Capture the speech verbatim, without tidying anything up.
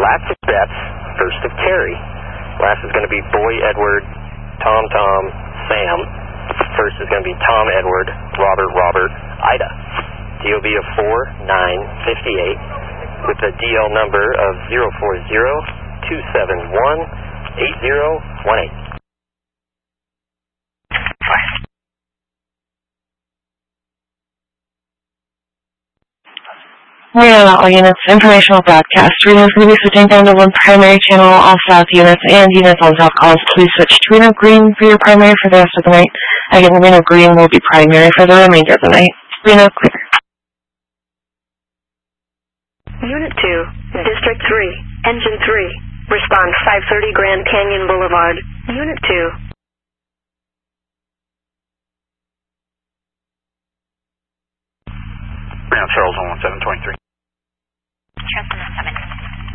Last of Beth, first of Terry. Last is going to be Boy Edward, Tom Tom, Sam. First is going to be Tom Edward, Robert Robert, Ida. D O B of four nine five eight with a D L number of zero four zero two seven one eight zero one eight. Reno, all units, informational broadcast. Reno is going to be switching down to one primary channel, all south units, and units on south calls. Please switch to Reno Green for your primary for the rest of the night. Again, Reno Green will be primary for the remainder of the night. Reno clear. Unit two, District three, Engine three. Respond five thirty Grand Canyon Boulevard. Unit two. Reno Charles one one seven twenty-three.